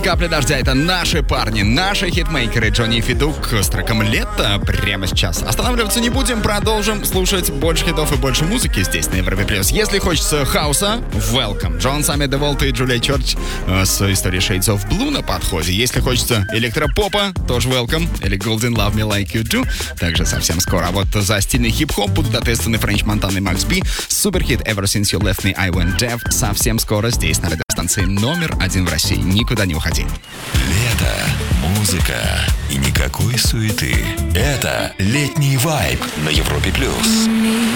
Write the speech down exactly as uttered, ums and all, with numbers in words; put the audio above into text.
Капли дождя — это наши парни, наши хитмейкеры. Джонни и Федук с треком «Лето» прямо сейчас. Останавливаться не будем, продолжим слушать больше хитов и больше музыки здесь на Европе плюс. Если хочется хауса, welcome. Джон Саммит Деволт и Джулия Чорч с историей Shades of Blue на подходе. Если хочется электропопа, тоже welcome. Или Golden Love Me Like You Do, также совсем скоро. А вот за стильный хип-хоп будут ответственны Френч Монтана и Макс Би. Суперхит Ever Since You Left Me I Went Deaf совсем скоро здесь на радиостанции номер один в России. Никуда не уходи. Лето, музыка и никакой суеты. Это летний вайб на Европе плюс.